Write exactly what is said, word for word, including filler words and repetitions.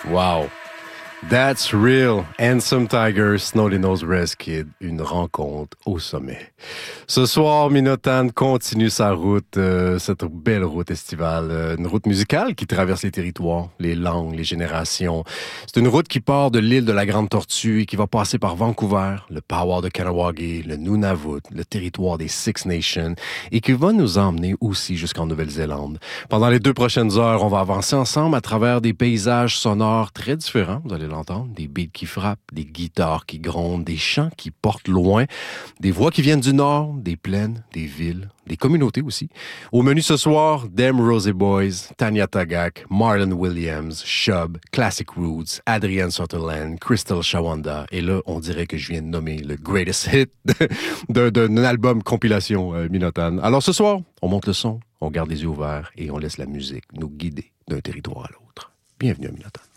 Wow. That's real. Handsome Tiger, Snowdy Nose Rez Kid, une rencontre au sommet. Ce soir, Minotagne continue sa route, euh, cette belle route estivale, euh, une route musicale qui traverse les territoires, les langues, les générations. C'est une route qui part de l'île de la Grande Tortue et qui va passer par Vancouver, le Powwow de Kahnawake, le Nunavut, le territoire des Six Nations et qui va nous emmener aussi jusqu'en Nouvelle-Zélande. Pendant les deux prochaines heures, on va avancer ensemble à travers des paysages sonores très différents, vous allez l'entendre, des beats qui frappent, des guitares qui grondent, des chants qui portent loin, des voix qui viennent du nord, des plaines, des villes, des communautés aussi. Au menu ce soir, Them Rosé Boys, Tanya Tagaq, Marlon Williams, Shub, Classic Roots, Adrienne Sutherland, Crystal Shawanda. Et là, on dirait que je viens de nommer le greatest hit d'un, d'un album compilation euh, Minotagne. Alors ce soir, on monte le son, on garde les yeux ouverts et on laisse la musique nous guider d'un territoire à l'autre. Bienvenue à Minotagne.